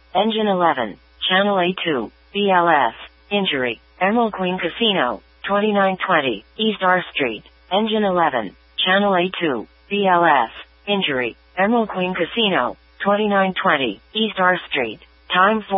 Engine 11, Channel A2, BLS, injury, Emerald Queen Casino, 2920, East R Street. Engine 11, Channel A2, BLS, injury, Emerald Queen Casino, 2920, East R Street. Time 4.